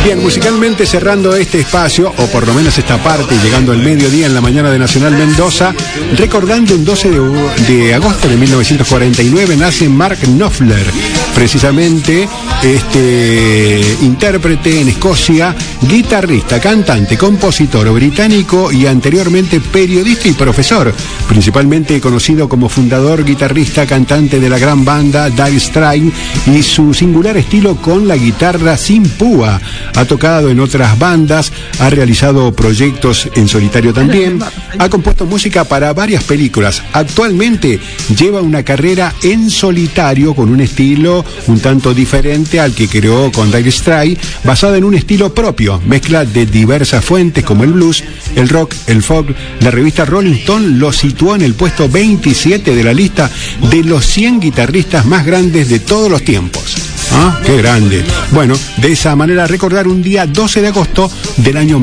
Bien, musicalmente cerrando este espacio, o por lo menos esta parte, llegando al mediodía en la mañana de Nacional Mendoza, recordando un 12 de agosto de 1949 nace Mark Knopfler, precisamente intérprete en Escocia, guitarrista, cantante, compositor británico y anteriormente periodista y profesor, principalmente conocido como fundador, guitarrista, cantante de la gran banda Dire Straits y su singular estilo con la guitarra sin púa. Ha tocado en otras bandas, ha realizado proyectos en solitario también, ha compuesto música para varias películas. Actualmente lleva una carrera en solitario con un estilo un tanto diferente al que creó con Dire Straits, basada en un estilo propio, mezcla de diversas fuentes como el blues, el rock, el folk. La revista Rolling Stone lo situó en el puesto 27 de la lista de los 100 guitarristas más grandes de todos los tiempos. ¿Ah? ¡Qué grande! Bueno, de esa manera recordar un día 12 de agosto del año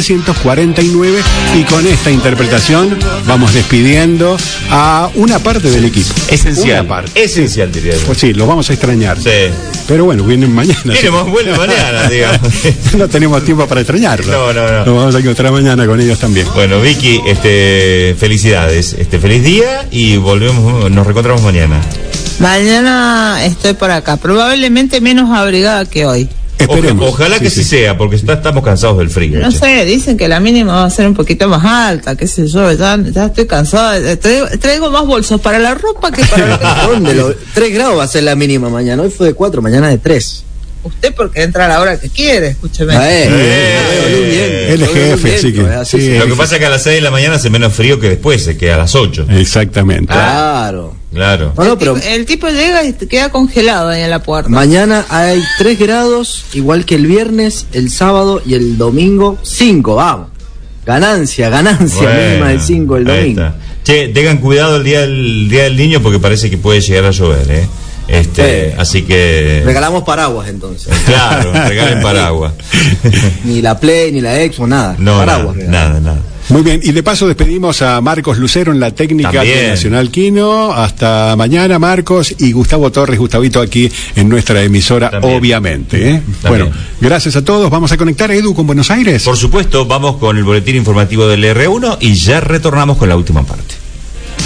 1949 y con esta interpretación vamos despidiendo a una parte del equipo. Esencial, esencial diría yo. Pues sí, los vamos a extrañar. Sí. Pero bueno, vienen mañana. Vuelven mañana, digamos. No tenemos tiempo para extrañarlos. No. Nos vamos a encontrar mañana con ellos también. Bueno, Vicky, felicidades, feliz día y nos reencontramos mañana. Mañana estoy por acá, probablemente menos abrigada que hoy. Esperemos. Ojalá que sí sea, porque estamos cansados del frío. No sé, dicen que la mínima va a ser un poquito más alta, qué sé yo, ya estoy cansada. Traigo más bolsos para la ropa que para lo que... ¿Dónde? 3 grados va a ser la mínima mañana. Hoy fue de 4, mañana de 3. Usted porque entra a la hora que quiere, escúcheme. Él es jefe, así que... Sí, lo que pasa es que a las 6 de la mañana hace menos frío que después, que a las 8. Exactamente. Claro. Claro. Pero el tipo llega y queda congelado ahí en la puerta. Mañana hay 3 grados, igual que el viernes, el sábado y el domingo 5, vamos. Ganancia mínima del 5 el domingo. Che, tengan cuidado el día del niño porque parece que puede llegar a llover, así que... Regalamos paraguas entonces. Claro, regalen paraguas. Ni la Play, ni la Expo, nada. No, paraguas. Nada. Muy bien, y de paso despedimos a Marcos Lucero en la técnica de Nacional Kino. Hasta mañana, Marcos, y Gustavo Torres, Gustavito, aquí en nuestra emisora, también. Obviamente. Bueno, gracias a todos. Vamos a conectar a Edu con Buenos Aires. Por supuesto, vamos con el boletín informativo del R1 y ya retornamos con la última parte.